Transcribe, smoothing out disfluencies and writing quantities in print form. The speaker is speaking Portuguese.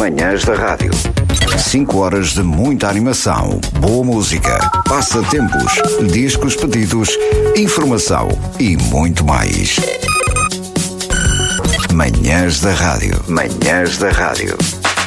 Manhãs da Rádio. 5 horas de muita animação, boa música, passatempos, discos pedidos, informação e muito mais. Manhãs da Rádio. Manhãs da Rádio.